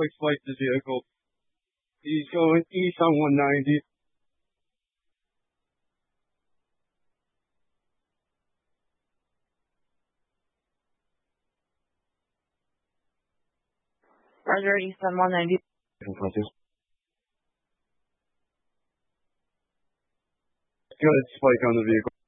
quick flight the vehicle. He's going east on 190. Roger, east on 190. Good spike on the vehicle.